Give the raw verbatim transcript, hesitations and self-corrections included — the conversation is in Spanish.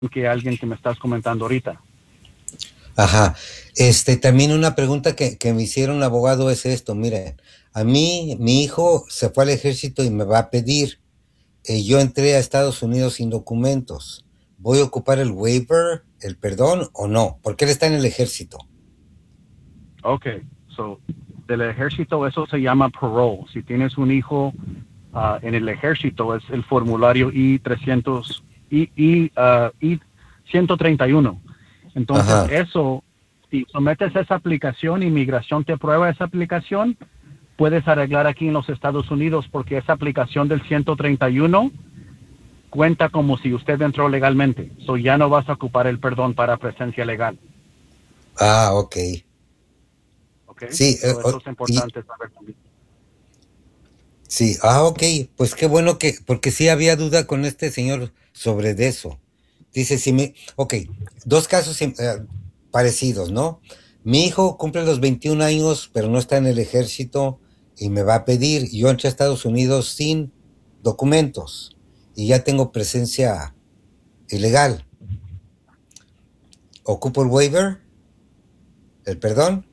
que alguien que me estás comentando ahorita. Ajá. Este, también una pregunta que, que me hicieron abogado es esto, miren, a mí, mi hijo se fue al ejército y me va a pedir, eh, yo entré a Estados Unidos sin documentos, ¿voy a ocupar el waiver, el perdón o no? Porque él está en el ejército. Ok, so, del ejército eso se llama parole. Si tienes un hijo uh, en el ejército es el formulario I trescientos, I, I, uh, I ciento treinta y uno. Entonces Ajá. eso, si sometes esa aplicación, inmigración te prueba esa aplicación, puedes arreglar aquí en los Estados Unidos porque esa aplicación del ciento treinta y uno cuenta como si usted entró legalmente. So ya no vas a ocupar el perdón para presencia legal. Ah, ok. ¿Ok? Sí, eh, So eso o- es y, importante saber también. sí, ah, ok, pues qué bueno que, porque sí había duda con este señor sobre de eso. Dice, si me, ok, dos casos eh, parecidos, ¿no? Mi hijo cumple los veintiún años, pero no está en el ejército y me va a pedir, yo entré a Estados Unidos sin documentos y ya tengo presencia ilegal. ¿Ocupo el waiver? ¿El perdón?